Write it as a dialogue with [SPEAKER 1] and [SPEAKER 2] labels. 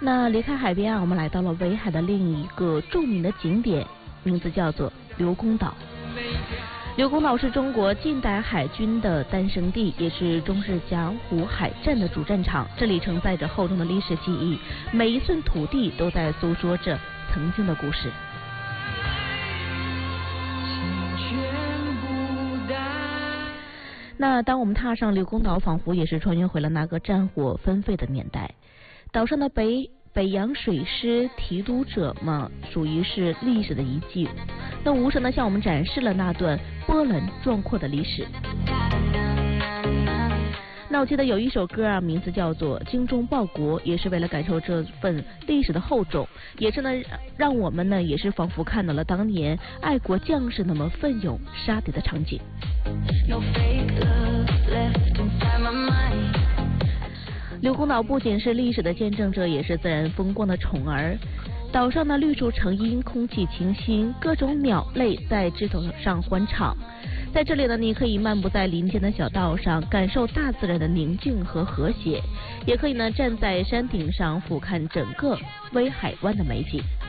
[SPEAKER 1] 那离开海边啊，我们来到了威海的另一个著名的景点，名字叫做刘公岛。刘公岛是中国近代海军的诞生地，也是中日江湖海战的主战场。这里承载着厚重的历史记忆，每一寸土地都在诉说着曾经的故事。那当我们踏上刘公岛，仿佛也是穿越回了那个战火纷飞的年代。岛上的北洋水师提督者嘛，属于是历史的遗迹。那无声的向我们展示了那段波澜壮阔的历史。那我记得有一首歌啊，名字叫做《精忠报国》，也是为了感受这份历史的厚重，也是呢让我们呢也是仿佛看到了当年爱国将士那么奋勇杀敌的场景。刘公岛不仅是历史的见证者，也是自然风光的宠儿。岛上的绿树成荫，空气清新，各种鸟类在枝头上欢唱。在这里呢，你可以漫步在林间的小道上，感受大自然的宁静和和谐，也可以呢站在山顶上俯瞰整个威海湾的美景。